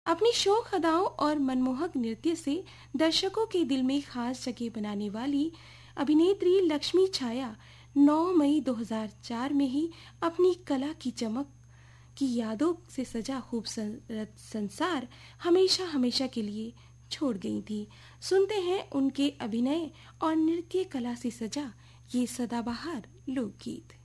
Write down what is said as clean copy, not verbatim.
अपनी शोख अदाओं और मनमोहक नृत्य से दर्शकों के दिल में खास जगह बनाने वाली अभिनेत्री लक्ष्मी छाया 9 मई 2004 में ही अपनी कला की चमक की यादों से सजा खूबसूरत संसार हमेशा हमेशा के लिए छोड़ गई थी। सुनते हैं उनके अभिनय और नृत्य कला से सजा ये सदाबहार लोकगीत।